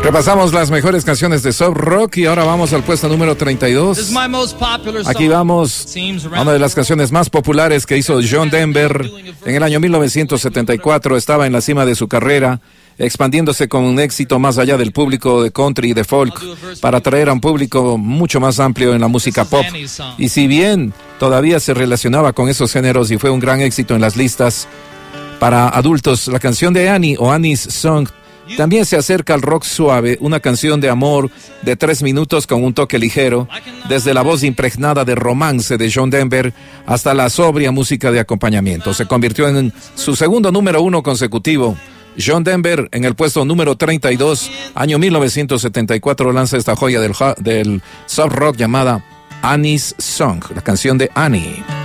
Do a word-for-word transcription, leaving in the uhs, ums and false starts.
Repasamos las mejores canciones de soft rock y ahora vamos al puesto número treinta y dos. Aquí vamos a una de las canciones más populares que hizo John Denver. En el año mil novecientos setenta y cuatro estaba en la cima de su carrera, expandiéndose con un éxito más allá del público de country y de folk, para atraer a un público mucho más amplio en la música pop. Y si bien todavía se relacionaba con esos géneros y fue un gran éxito en las listas para adultos, la canción de Annie o Annie's Song también se acerca al rock suave, una canción de amor de tres minutos con un toque ligero, desde la voz impregnada de romance de John Denver hasta la sobria música de acompañamiento. Se convirtió en su segundo número uno consecutivo. John Denver, en el puesto número treinta y dos, año mil novecientos setenta y cuatro, lanza esta joya del, del soft rock llamada Annie's Song, la canción de Annie.